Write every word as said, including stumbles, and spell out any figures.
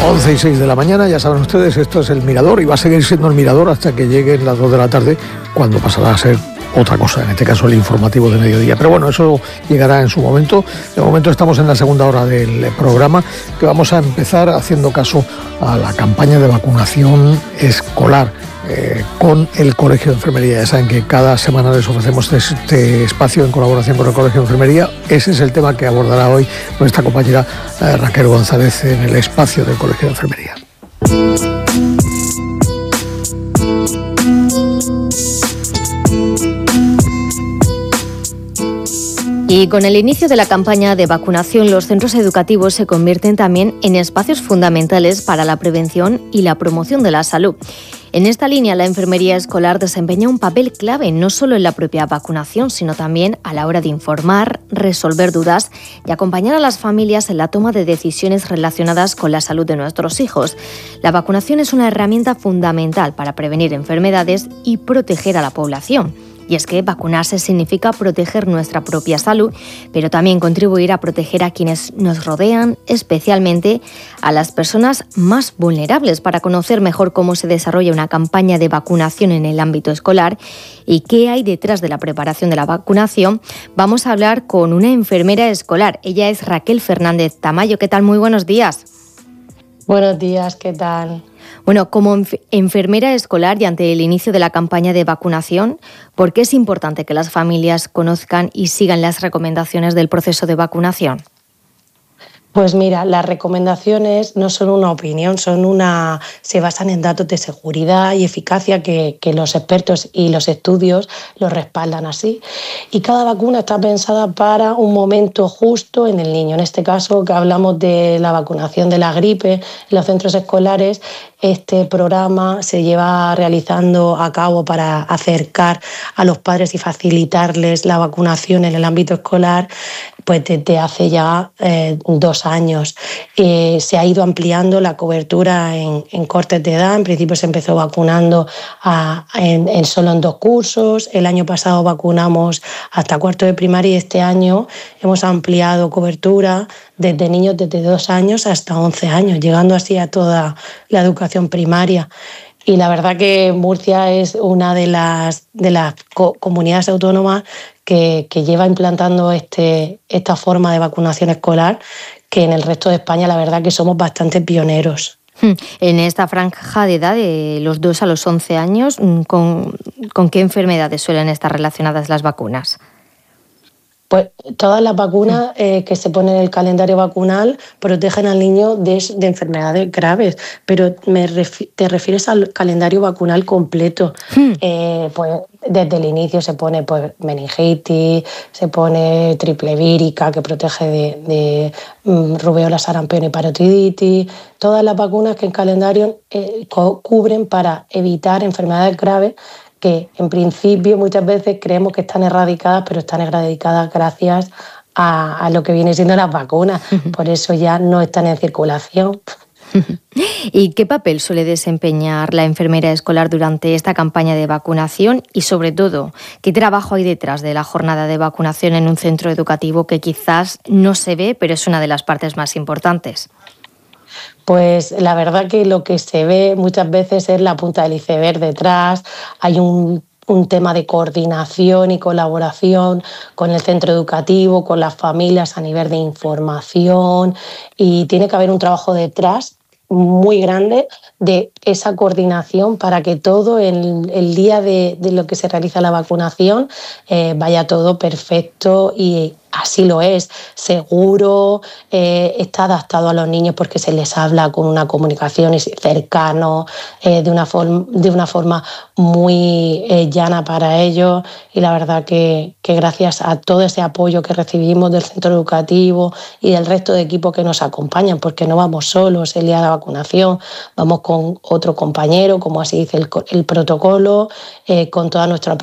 once y seis de la mañana, ya saben ustedes, esto es El Mirador y va a seguir siendo El Mirador hasta que lleguen las dos de la tarde, cuando pasará a ser otra cosa, en este caso el informativo de mediodía. Pero bueno, eso llegará en su momento. De momento estamos en la segunda hora del programa, que vamos a empezar haciendo caso a la campaña de vacunación escolar eh, con el Colegio de Enfermería. Ya saben que cada semana les ofrecemos este espacio en colaboración con el Colegio de Enfermería. Ese es el tema que abordará hoy nuestra compañera eh, Raquel González en el espacio del Colegio de Enfermería. Y con el inicio de la campaña de vacunación, los centros educativos se convierten también en espacios fundamentales para la prevención y la promoción de la salud. En esta línea, la enfermería escolar desempeña un papel clave no solo en la propia vacunación, sino también a la hora de informar, resolver dudas y acompañar a las familias en la toma de decisiones relacionadas con la salud de nuestros hijos. La vacunación es una herramienta fundamental para prevenir enfermedades y proteger a la población. Y es que vacunarse significa proteger nuestra propia salud, pero también contribuir a proteger a quienes nos rodean, especialmente a las personas más vulnerables. Para conocer mejor cómo se desarrolla una campaña de vacunación en el ámbito escolar y qué hay detrás de la preparación de la vacunación, vamos a hablar con una enfermera escolar. Ella es Raquel Fernández Tamayo. ¿Qué tal? Muy buenos días. Buenos días, ¿qué tal? Bueno, como enfermera escolar y ante el inicio de la campaña de vacunación, ¿por qué es importante que las familias conozcan y sigan las recomendaciones del proceso de vacunación? Pues mira, las recomendaciones no son una opinión, son una, se basan en datos de seguridad y eficacia que, que los expertos y los estudios los respaldan así. Y cada vacuna está pensada para un momento justo en el niño. En este caso, que hablamos de la vacunación de la gripe en los centros escolares, este programa se lleva realizando a cabo para acercar a los padres y facilitarles la vacunación en el ámbito escolar, pues desde hace ya eh, dos años. Eh, se ha ido ampliando la cobertura en, en cortes de edad. En principio se empezó vacunando a, en, en solo en dos cursos. El año pasado vacunamos hasta cuarto de primaria y este año hemos ampliado cobertura desde niños desde dos años hasta once años, llegando así a toda la educación primaria. Y la verdad que Murcia es una de las, de las co- comunidades autónomas que, que lleva implantando este, esta forma de vacunación escolar, que en el resto de España la verdad que somos bastante pioneros. En esta franja de edad, de los dos a los once años, ¿con, con qué enfermedades suelen estar relacionadas las vacunas? Pues todas las vacunas eh, que se ponen en el calendario vacunal protegen al niño de, de enfermedades graves, pero me refi- te refieres al calendario vacunal completo. Hmm. Eh, pues desde el inicio se pone pues, meningitis, se pone triple vírica que protege de, de um, rubéola, sarampión y parotiditis. Todas las vacunas que en calendario eh, co- cubren para evitar enfermedades graves que en principio muchas veces creemos que están erradicadas, pero están erradicadas gracias a, a lo que viene siendo las vacunas. Por eso ya no están en circulación. ¿Y qué papel suele desempeñar la enfermera escolar durante esta campaña de vacunación? Y sobre todo, ¿qué trabajo hay detrás de la jornada de vacunación en un centro educativo que quizás no se ve, pero es una de las partes más importantes? Pues la verdad que lo que se ve muchas veces es la punta del iceberg detrás. Hay un, un tema de coordinación y colaboración con el centro educativo, con las familias a nivel de información, y tiene que haber un trabajo detrás muy grande de esa coordinación para que todo el, el día de, de lo que se realiza la vacunación eh, vaya todo perfecto, y así lo es, seguro, eh, está adaptado a los niños porque se les habla con una comunicación cercana, eh, de, una forma, de una forma muy eh, llana para ellos, y la verdad que, que gracias a todo ese apoyo que recibimos del centro educativo y del resto de equipos que nos acompañan, porque no vamos solos el día de la vacunación, vamos con otro compañero, como así dice el, el protocolo, eh, con toda nuestra